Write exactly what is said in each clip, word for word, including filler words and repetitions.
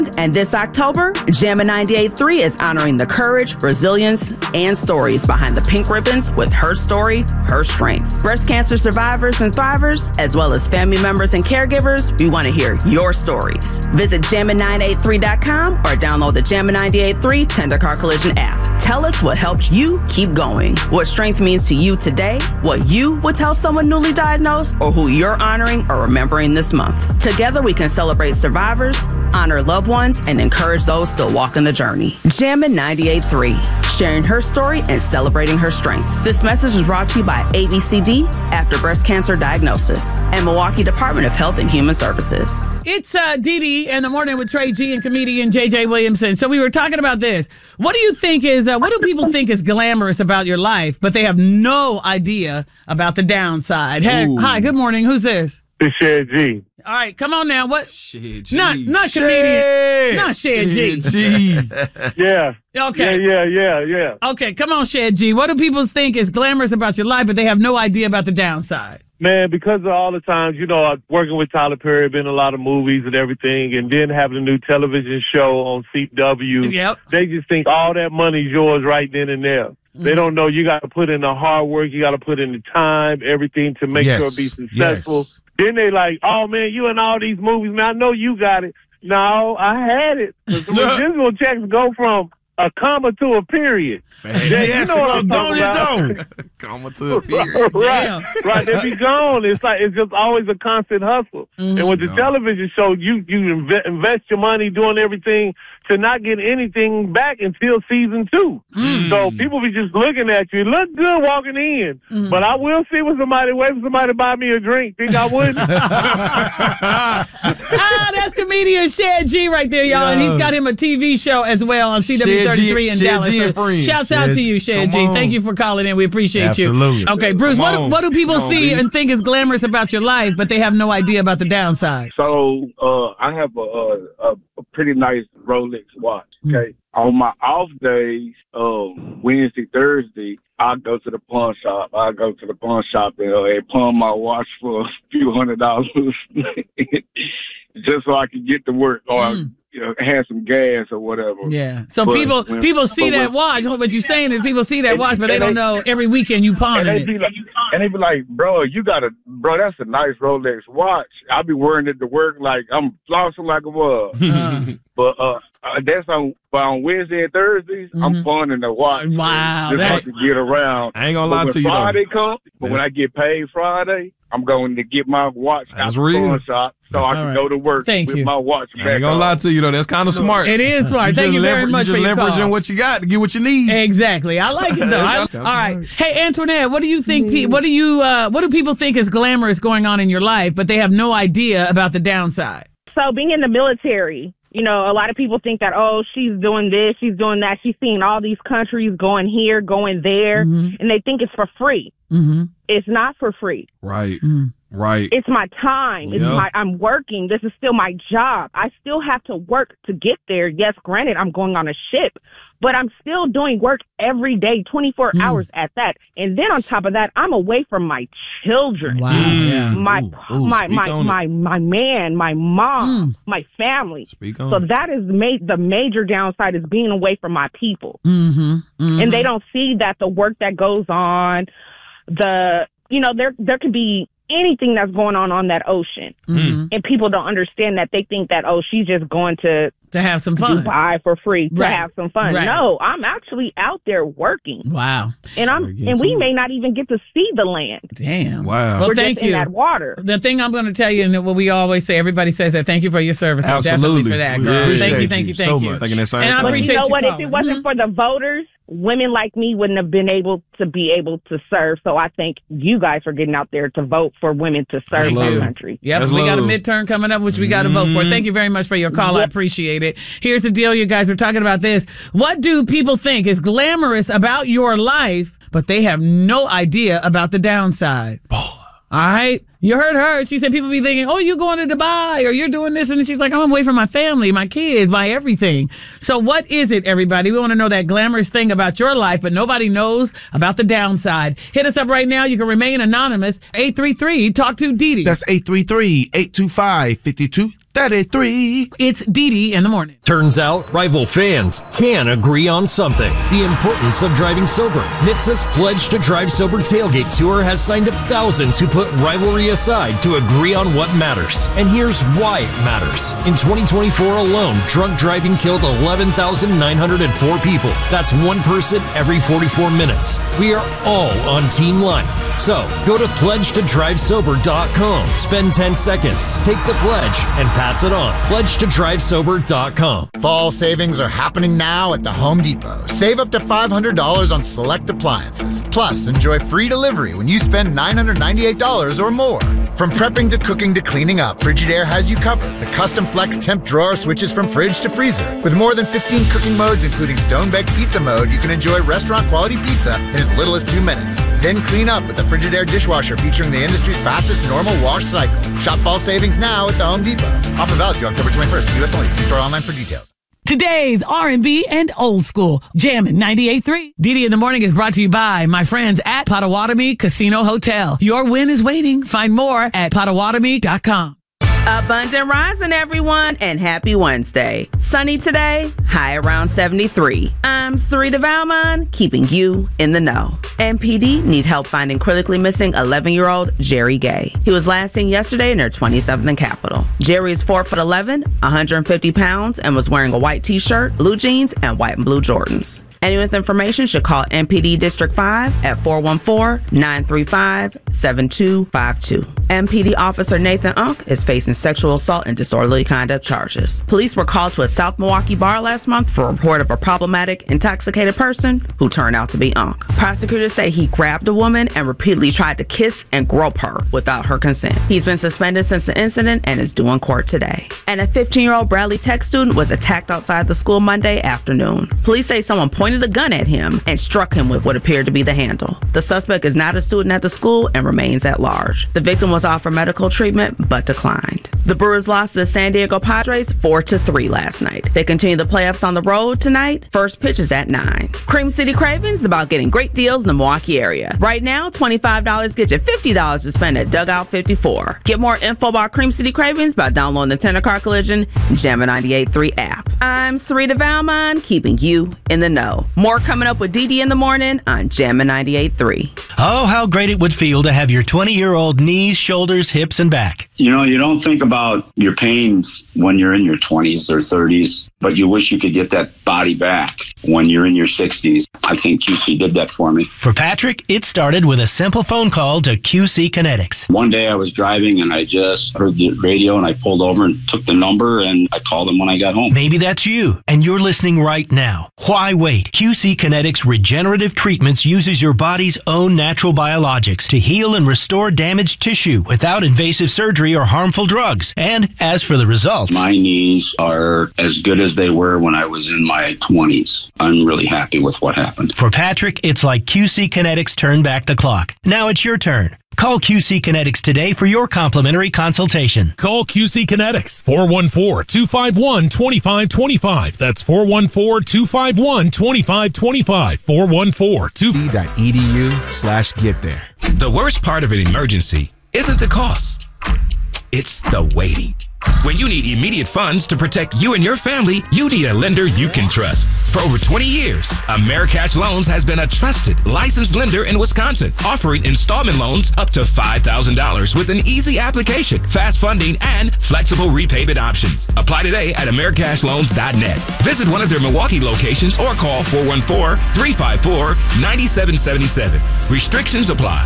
And this October, Jammin' ninety-eight point three is honoring the courage, resilience, and stories behind the pink ribbons with Her Story, Her Strength. Breast cancer survivors and thrivers, as well as family members and caregivers, we want to hear your stories. Visit jammin nine eight three dot com or download the Jammin' ninety-eight point three Tender Car Collision app. Tell us what helped you keep going, what strength means to you today, what you would tell someone newly diagnosed, or who you're honoring or remembering this month. Together, we can celebrate survivors, honor loved ones, and encourage those still walking the journey. Jammin' ninety-eight point three, sharing her story and celebrating her strength. This message is brought to you by A B C D After Breast Cancer Diagnosis and Milwaukee Department of Health and Human Services. It's uh, Dee Dee in the morning with Trey G and comedian J J Williamson. So we were talking about this. What do you think is, uh, what do people think is glamorous about your life, but they have no idea about the downside? Hey, hi, good morning. Who's this? It's Shed G. All right, come on now. What? Shed G. Not, not comedian. Not Shed G. G. Yeah. Okay. Yeah, yeah, yeah, yeah. Okay, come on, Shed G. What do people think is glamorous about your life, but they have no idea about the downside? Man, because of all the times, you know, I'm working with Tyler Perry, been in a lot of movies and everything, and then having a new television show on C W. Yep. They just think all that money's yours right then and there. Mm-hmm. They don't know you got to put in the hard work, you got to put in the time, everything to make yes. sure it be successful. Yes. Then they like, oh, man, you in all these movies, man, I know you got it. No, I had it. The residual checks go from a comma to a period. Man, yeah, yes, you know what I'm talking don't about. Comma to a period. right, right. They be gone. It's like it's just always a constant hustle. Mm-hmm. And with the television show, you you inve- invest your money doing everything to not get anything back until season two. Mm. So people be just looking at you. Look good walking in, mm. but I will see when somebody wait for somebody to buy me a drink. Think I wouldn't? ah, that's comedian Shed G right there, y'all, yeah. And he's got him a T V show as well on C W thirty-three in Shed Dallas. G So shouts Shed, out to you, Shed G. Thank you for calling in. We appreciate Absolutely. you. Okay, Bruce, what do, what do people on, see B. and think is glamorous about your life, but they have no idea about the downside? So uh, I have a, a, a pretty nice Rolex watch. Okay, mm. On my off days, um, Wednesday, Thursday, I go to the pawn shop. I go to the pawn shop and, uh, and pawn my watch for a few hundred dollars, just so I can get to work or mm. you know, have some gas or whatever. Yeah. So but people when, people see that when, watch. What you're saying is people see that and, watch, but they don't they, know every weekend you pawn and it. Be like, and they be like, bro, you got a bro. That's a nice Rolex watch. I be wearing it to work like I'm flossing like a mug. Uh. But uh, that's on but on Wednesday and Thursdays. Mm-hmm. I'm pawning the watch. Wow, just that's like to get around. I ain't gonna but lie when to you. Friday though. come, but yeah. when I get paid Friday, I'm going to get my watch That's out the real. pawn shop so I can right. go to work Thank with you. my watch back. I ain't gonna on. lie to you though. That's kind of smart. It is smart. You Thank you very lever- much you for just your leveraging call. what you got to get what you need. Exactly. I like it though. I, all right. Hey, Antoinette, what do you think? Pe- what do you? Uh, what do people think is glamorous going on in your life, but they have no idea about the downside? So being in the military, you know, a lot of people think that, oh, she's doing this, she's doing that. She's seeing all these countries going here, going there, mm-hmm. and they think it's for free. Mm-hmm. It's not for free. Right. Mm. Right. It's my time. It's yep. my. I'm working. This is still my job. I still have to work to get there. Yes, granted, I'm going on a ship, but I'm still doing work every day, twenty-four mm. hours at that. And then on top of that, I'm away from my children. Wow. Yeah. My ooh, ooh, my my my, my my man, my mom, mm. my family. Speak on so it. that is ma- the major downside is being away from my people. Mm-hmm. Mm-hmm. And they don't see that the work that goes on, the you know there there could be anything that's going on on that ocean. Mm-hmm. And people don't understand that. They think that, oh, she's just going to to have some fun, Dubai for free to right. have some fun. Right. No, I'm actually out there working. Wow. And I'm and we may not even get to see the land. Damn. Wow. Well, We're thank just you. in that water. The thing I'm going to tell you, and what we always say, everybody says that. Thank you for your service. Absolutely. Definitely for that, We girl. appreciate Thank you, thank you, thank so you. much. Thinking that same And I thing. But appreciate you know you what? calling. If it wasn't Mm-hmm. for the voters, women like me wouldn't have been able to be able to serve. So I think you guys are getting out there to vote for women to serve our country. Yep, That's we got a love. midterm coming up, which we got to vote for. Thank you very much for your call. I appreciate it. Here's the deal, you guys. We're talking about this. What do people think is glamorous about your life, but they have no idea about the downside? All right? You heard her. She said people be thinking, oh, you're going to Dubai or you're doing this. And she's like, I'm away from my family, my kids, my everything. So what is it, everybody? We want to know that glamorous thing about your life, but nobody knows about the downside. Hit us up right now. You can remain anonymous. eight three three, talk to Dee Dee. That's eight three three, eight two five, five two thirty-three. It's Dee Dee in the morning. Turns out rival fans can agree on something. The importance of driving sober. N H T S A's Pledge to Drive Sober Tailgate Tour has signed up thousands who put rivalry aside to agree on what matters. And here's why it matters. In twenty twenty-four alone, drunk driving killed eleven thousand nine hundred four people. That's one person every forty-four minutes. We are all on Team Life. So go to pledge to drive sober dot com. Spend ten seconds, take the pledge, and pass it on. pledge to drive sober dot com. Fall savings are happening now at the Home Depot. Save up to five hundred dollars on select appliances. Plus, enjoy free delivery when you spend nine hundred ninety-eight dollars or more. From prepping to cooking to cleaning up, Frigidaire has you covered. The custom flex temp drawer switches from fridge to freezer. With more than fifteen cooking modes, including stone-baked pizza mode, you can enjoy restaurant-quality pizza in as little as two minutes. Then clean up with the Frigidaire dishwasher featuring the industry's fastest normal wash cycle. Shop fall savings now at the Home Depot. Offer valid through October twenty-first. U S only. See store online for details. Today's R and B and old school. Jammin' ninety-eight point three. Dee Dee in the morning is brought to you by my friends at Potawatomi Casino Hotel. Your win is waiting. Find more at potawatomi dot com. Abundant rising, everyone, and happy Wednesday. Sunny today, high around seventy-three. I'm Sarita Valmon, keeping you in the know. M P D need help finding critically missing eleven-year-old Jerry Gay. He was last seen yesterday near twenty-seventh and Capitol. Jerry is four foot eleven, one hundred fifty pounds, and was wearing a white t-shirt, blue jeans, and white and blue Jordans. Anyone with information should call M P D District five at four one four, nine three five, seven two five two. M P D Officer Nathan Unk is facing sexual assault and disorderly conduct charges. Police were called to a South Milwaukee bar last month for a report of a problematic, intoxicated person who turned out to be Unk. Prosecutors say he grabbed a woman and repeatedly tried to kiss and grope her without her consent. He's been suspended since the incident and is due in court today. And a fifteen-year-old Bradley Tech student was attacked outside the school Monday afternoon. Police say someone pointed a gun at him and struck him with what appeared to be the handle. The suspect is not a student at the school and remains at large. The victim was offered medical treatment but declined. The Brewers lost to the San Diego Padres four to three last night. They continue the playoffs on the road tonight. First pitch is at nine. Cream City Cravings is about getting great deals in the Milwaukee area. Right now, twenty-five dollars gets you fifty dollars to spend at Dugout fifty-four. Get more info about Cream City Cravings by downloading the Tender Car Collision Jammin' ninety-eight point three app. I'm Sarita Valmon, keeping you in the know. More coming up with Dee Dee in the morning on Jammin' ninety-eight point three. Oh, how great it would feel to have your twenty-year-old knees, shoulders, hips, and back. You know, you don't think about your pains when you're in your twenties or thirties, but you wish you could get that body back when you're in your sixties. I think Q C did that for me. For Patrick, it started with a simple phone call to Q C Kinetics. One day I was driving and I just heard the radio and I pulled over and took the number and I called them when I got home. Maybe that's you and you're listening right now. Why wait? Q C Kinetics Regenerative Treatments uses your body's own natural biologics to heal and restore damaged tissue without invasive surgery or harmful drugs. And as for the results, my knees are as good as they were when I was in my twenties. I'm really happy with what happened. For Patrick, it's like Q C Kinetics turned back the clock. Now it's your turn. Call Q C Kinetics today for your complimentary consultation. Call Q C Kinetics, four one four, two five one, two five two five. That's four one four, two five one, two five two five. four one four, two five one, two five two five. Edu slash get there. The worst part of an emergency isn't the cost. It's the waiting. When you need immediate funds to protect you and your family, you need a lender you can trust. For over twenty years, Americash Loans has been a trusted, licensed lender in Wisconsin, offering installment loans up to five thousand dollars with an easy application, fast funding, and flexible repayment options. Apply today at americash loans dot net. Visit one of their Milwaukee locations or call four one four, three five four, nine seven seven seven. Restrictions apply.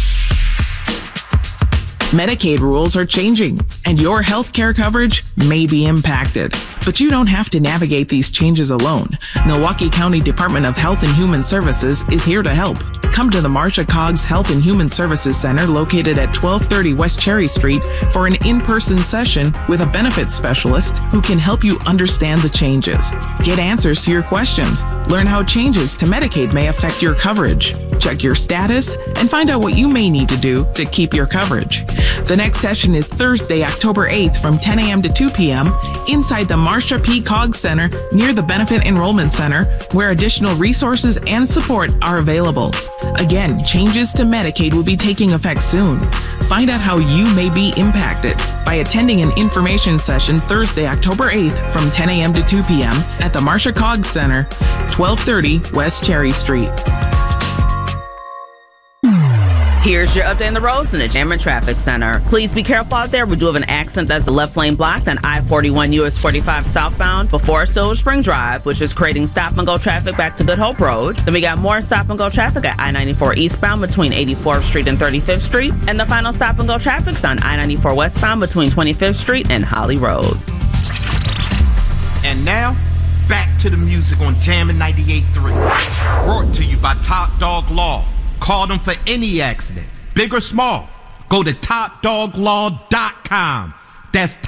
Medicaid rules are changing, and your health care coverage may be impacted. But you don't have to navigate these changes alone. Milwaukee County Department of Health and Human Services is here to help. Come to the Marsha Coggs Health and Human Services Center located at twelve thirty West Cherry Street for an in-person session with a benefits specialist who can help you understand the changes. Get answers to your questions. Learn how changes to Medicaid may affect your coverage. Check your status and find out what you may need to do to keep your coverage. The next session is Thursday, October eighth from ten a.m. to two p.m. inside the Marsha P. Coggs Center near the Benefit Enrollment Center, where additional resources and support are available. Again, changes to Medicaid will be taking effect soon. Find out how you may be impacted by attending an information session Thursday, October eighth from ten a.m. to two p.m. at the Marsha Coggs Center, twelve thirty West Cherry Street. Here's your update on the roads in the Jammin Traffic Center. Please be careful out there. We do have an accident that's the left lane blocked on I forty-one U S forty-five southbound before Silver Spring Drive, which is creating stop and go traffic back to Good Hope Road. Then we got more stop and go traffic at I ninety-four eastbound between eighty-fourth Street and thirty-fifth Street. And the final stop and go traffic's on I ninety-four westbound between twenty-fifth Street and Holly Road. And now, back to the music on Jammin' ninety-eight point three. Brought to you by Top Dog Law. Call them for any accident, big or small. Go to top dog law dot com. That's